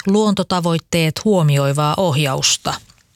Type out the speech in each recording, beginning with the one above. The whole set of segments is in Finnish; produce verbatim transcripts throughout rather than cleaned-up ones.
luontotavoitteet huomioivaa ohjausta.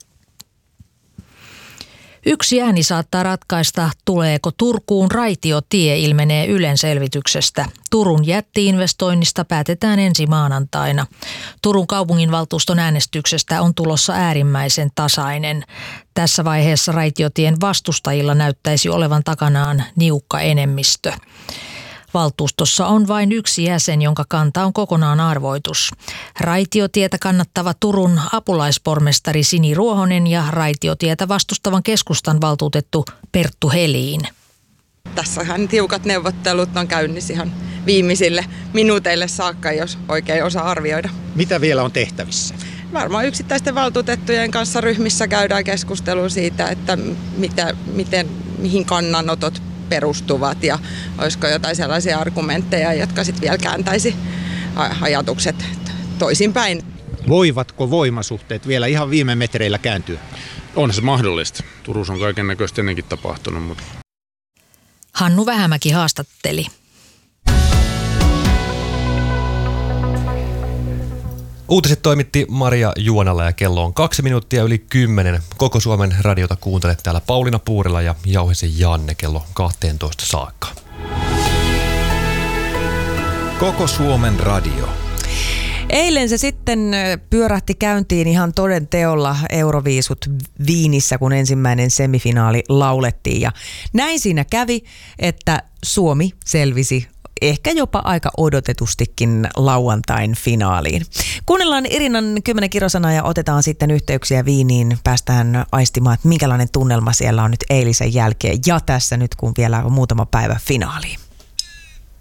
Yksi ääni saattaa ratkaista, tuleeko Turkuun raitiotie, ilmenee Ylen selvityksestä. Turun jätti-investoinnista päätetään ensi maanantaina. Turun kaupunginvaltuuston äänestyksestä on tulossa äärimmäisen tasainen. Tässä vaiheessa raitiotien vastustajilla näyttäisi olevan takanaan niukka enemmistö. Valtuustossa on vain yksi jäsen, jonka kanta on kokonaan arvoitus. Raitiotietä kannattava Turun apulaispormestari Sini Ruohonen ja raitiotietä vastustavan keskustan valtuutettu Perttu Helin. Tässähän tiukat neuvottelut on käynnissä ihan viimeisille minuuteille saakka, jos oikein osaa arvioida. Mitä vielä on tehtävissä? Varmaan yksittäisten valtuutettujen kanssa ryhmissä käydään keskustelua siitä, että mitä, miten, mihin kannanotot perustuvat ja olisiko jotain sellaisia argumentteja, jotka sitten vielä kääntäisi ajatukset toisinpäin. Voivatko voimasuhteet vielä ihan viime metreillä kääntyä? On se mahdollista. Turussa on kaiken näköistä ennenkin tapahtunut. Mutta... Hannu Vähämäki haastatteli. Uutiset toimitti Maria Juonala ja kello on kaksi minuuttia yli kymmenen. Koko Suomen radiota kuuntelet täällä Pauliina Puurila ja Jauhisen Janne kello kaksitoista saakka. Koko Suomen radio. Eilen se sitten pyörähti käyntiin ihan toden teolla Euroviisut Viinissä, kun ensimmäinen semifinaali laulettiin. Ja näin siinä kävi, että Suomi selvisi ehkä jopa aika odotetustikin lauantain finaaliin. Kuunnellaan Irinan kymmenen kirosanaa ja otetaan sitten yhteyksiä Viiniin. Päästään aistimaan, että minkälainen tunnelma siellä on nyt eilisen jälkeen ja tässä nyt, kun vielä on muutama päivä finaaliin.